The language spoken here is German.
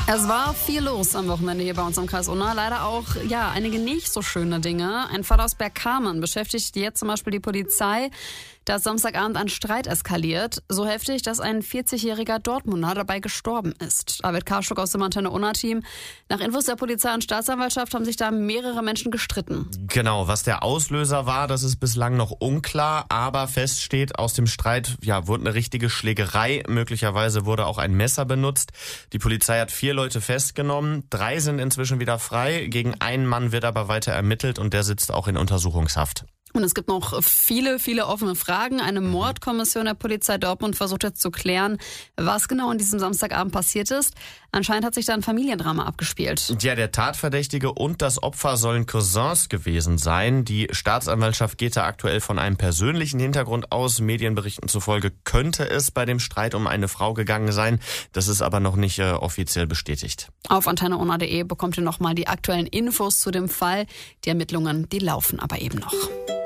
Es war viel los am Wochenende hier bei uns im Kreis Unna. Leider auch, einige nicht so schöne Dinge. Ein Fall aus Bergkamen beschäftigt jetzt zum Beispiel die Polizei. Da ist Samstagabend ein Streit eskaliert. So heftig, dass ein 40-jähriger Dortmunder dabei gestorben ist. David Karschuk aus dem Antenne Unna-Team. Nach Infos der Polizei und Staatsanwaltschaft haben sich da mehrere Menschen gestritten. Genau, was der Auslöser war, das ist bislang noch unklar. Aber fest steht, aus dem Streit wurde eine richtige Schlägerei. Möglicherweise wurde auch ein Messer benutzt. Die Polizei hat 4 Leute festgenommen. 3 sind inzwischen wieder frei. Gegen einen Mann wird aber weiter ermittelt und der sitzt auch in Untersuchungshaft. Und es gibt noch viele offene Fragen. Eine Mordkommission der Polizei Dortmund versucht jetzt zu klären, was genau an diesem Samstagabend passiert ist. Anscheinend hat sich da ein Familiendrama abgespielt. Ja, der Tatverdächtige und das Opfer sollen Cousins gewesen sein. Die Staatsanwaltschaft geht da aktuell von einem persönlichen Hintergrund aus. Medienberichten zufolge könnte es bei dem Streit um eine Frau gegangen sein. Das ist aber noch nicht offiziell bestätigt. Auf antenneunna.de bekommt ihr nochmal die aktuellen Infos zu dem Fall. Die Ermittlungen, die laufen aber eben noch.